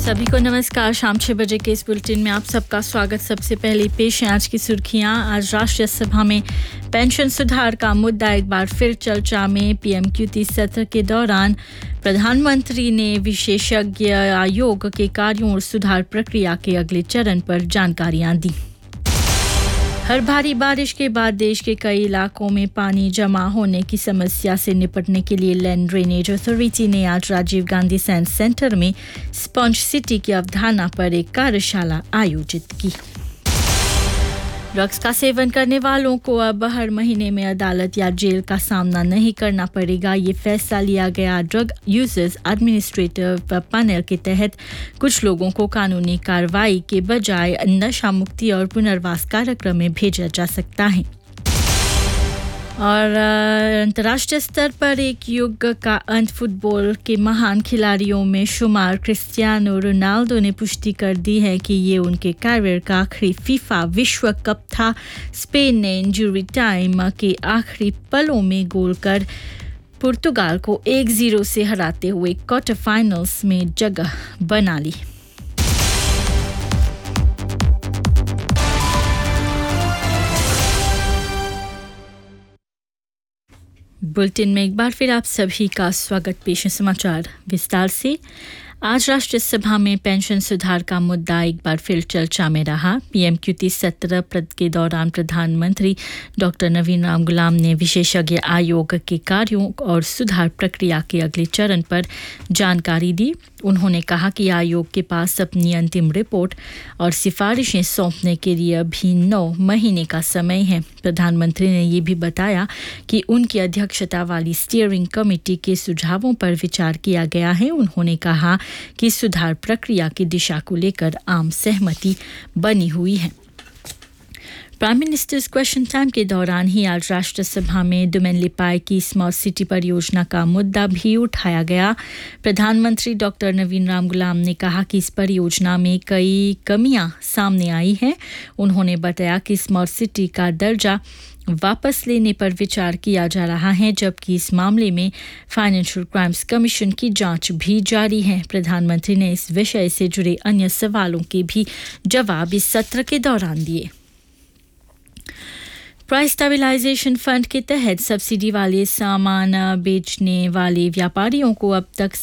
सभी को नमस्कार। शाम 6 बजे के इस बुलेटिन में आप सबका स्वागत। सबसे पहले पेश है आज की सुर्खियां। आज राष्ट्रीय सभा में पेंशन सुधार का मुद्दा एक बार फिर चर्चा में। पीएमक्यूटी सत्र के दौरान प्रधानमंत्री ने विशेषज्ञ आयोग के कार्यों और सुधार प्रक्रिया के अगले चरण पर जानकारियां दी। हर भारी बारिश के बाद देश के कई इलाकों में पानी जमा होने की समस्या से निपटने के लिए लैंड ड्रेनेज अथॉरिटी ने आज राजीव गांधी साइंस सेंटर में स्पंज सिटी की अवधारणा पर एक कार्यशाला आयोजित की। ड्रग्स का सेवन करने वालों को अब हर महीने में अदालत या जेल का सामना नहीं करना पड़ेगा। ये फैसला लिया गया ड्रग यूजर्स एडमिनिस्ट्रेटिव पैनल के तहत। कुछ लोगों को कानूनी कार्रवाई के बजाय नशा मुक्ति और पुनर्वास कार्यक्रम में भेजा जा सकता है। और अंतर्राष्ट्रीय स्तर पर एक युग का अंत। फुटबॉल के महान खिलाड़ियों में शुमार क्रिस्टियानो रोनाल्डो ने पुष्टि कर दी है कि ये उनके कैरियर का आखिरी फीफा विश्व कप था। स्पेन ने इंजरी टाइम के आखिरी पलों में गोल कर पुर्तगाल को 1-0 से हराते हुए क्वार्टर फाइनल्स में जगह बना ली। बुलेटिन में एक बार फिर आप सभी का स्वागत। पेश है समाचार विस्तार से। आज राष्ट्रीय सभा में पेंशन सुधार का मुद्दा एक बार फिर चर्चा में रहा। पीएमक्यूटी सत्र के दौरान प्रधानमंत्री डॉक्टर नवीन राम गुलाम ने विशेषज्ञ आयोग के कार्यों और सुधार प्रक्रिया के अगले चरण पर जानकारी दी। उन्होंने कहा कि आयोग के पास अपनी अंतिम रिपोर्ट और सिफारिशें सौंपने के लिए अभी 9 महीने का समय है। प्रधानमंत्री ने ये भी बताया कि उनकी अध्यक्षता वाली स्टीयरिंग कमेटी के सुझावों पर विचार किया गया है। उन्होंने कहा कि सुधार प्रक्रिया की दिशा को लेकर आम सहमति बनी हुई है। प्राइम मिनिस्टर्स क्वेश्चन टाइम के दौरान ही आज राष्ट्र सभा में दुमेन लिपाई की स्मार्ट सिटी परियोजना का मुद्दा भी उठाया गया। प्रधानमंत्री डॉक्टर नवीन राम गुलाम ने कहा कि इस परियोजना में कई कमियां सामने आई हैं। उन्होंने बताया कि स्मार्ट सिटी का दर्जा वापस लेने पर विचार किया जा रहा है, जबकि इस मामले में फाइनेंशियल क्राइम्स कमीशन की जांच भी जारी है। प्रधानमंत्री ने इस विषय से जुड़े अन्य सवालों के भी जवाब इस सत्र के दौरान दिए। प्राइस स्टेबलाइजेशन फंड के तहत सब्सिडी वाले सामान बेचने वाले व्यापारियों को अब तक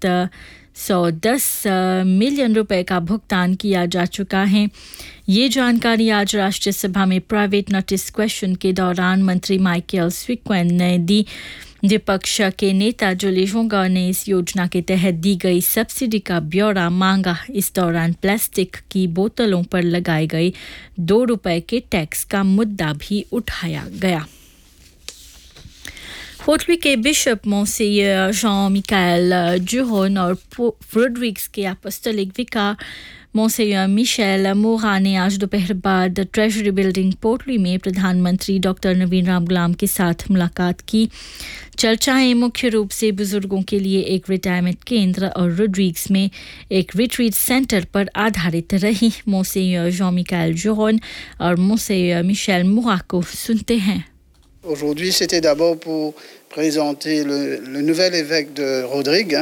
710 मिलियन रुपए का भुगतान किया जा चुका है। ये जानकारी आज राष्ट्रीय सभा में प्राइवेट नोटिस क्वेश्चन के दौरान मंत्री माइकल स्विक्वेन ने दी। विपक्ष के नेता जुलिश होंगा ने इस योजना के तहत दी गई सब्सिडी का ब्यौरा मांगा। इस दौरान प्लास्टिक की बोतलों पर लगाए गए 2 रुपए के टैक्स का मुद्दा भी उठाया गया। पोर्टली के बिशप मोंसेयर जॉन मिकाएल जुहोन और फ्रोडरिक्स के अपोस्टलिक विकार मोंसेयर मिशेल मोरा ने आज दोपहर बाद ट्रेजरी बिल्डिंग पोर्टली में प्रधानमंत्री डॉक्टर नवीन राम गुलाम के साथ मुलाकात की। चर्चाएं मुख्य रूप से बुजुर्गों के लिए एक रिटायरमेंट केंद्र और रोड्रिग्स में एक रिट्रीट सेंटर पर आधारित रही। मोंसेयर जॉन मिकाएल जुहोन और मोंसेयर मिशेल मोरा को सुनते हैं। Aujourd'hui, c'était d'abord pour présenter le nouvel évêque de Rodrigue.